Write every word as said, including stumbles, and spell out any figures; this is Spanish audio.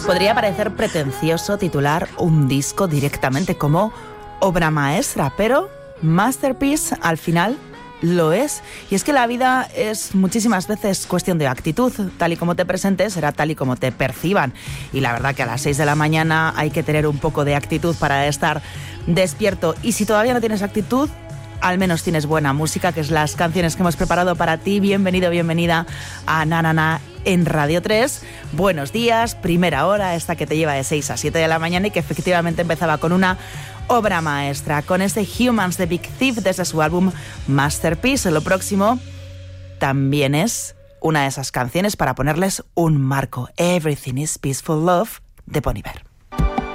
Podría parecer pretencioso titular un disco directamente como obra maestra, pero masterpiece al final lo es. Y es que la vida es muchísimas veces cuestión de actitud. Tal y como te presentes será tal y como te perciban. Y la verdad que a las seis de la mañana hay que tener un poco de actitud para estar despierto. Y si todavía no tienes actitud, al menos tienes buena música, que es las canciones que hemos preparado para ti. Bienvenido, bienvenida a Na Na Na en Radio tres. Buenos días, primera hora, esta que te lleva de seis a siete de la mañana y que efectivamente empezaba con una obra maestra, con este Humans de Big Thief desde su álbum Masterpiece. Lo próximo también es una de esas canciones para ponerles un marco. Everything is Peaceful Love de Bon Iver.